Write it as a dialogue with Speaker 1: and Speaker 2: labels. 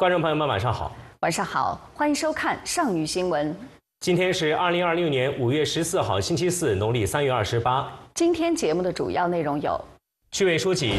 Speaker 1: 观众朋友们，晚上好。
Speaker 2: 晚上好，欢迎收看上虞新闻。
Speaker 1: 今天是2026年5月14号，星期四，农历3月28。
Speaker 2: 今天节目的主要内容有：
Speaker 1: 区委书记